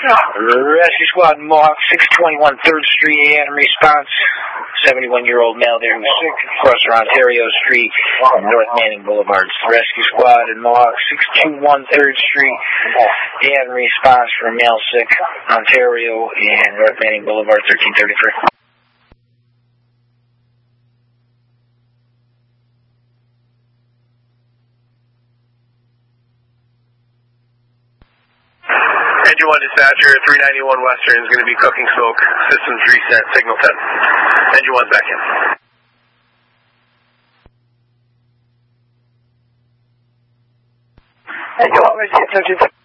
Rescue Squad, Mohawk, 621 3rd Street, and response. 71-year-old male there who's sick, across Ontario Street, North Manning Boulevard. Rescue Squad in Mohawk, 621 3rd Street, and response for a male sick, Ontario, and North Manning Boulevard, 1333. Engine 1 dispatcher, 391 Western is going to be cooking smoke. Systems reset, signal 10. Engine 1 back in. Engine 1,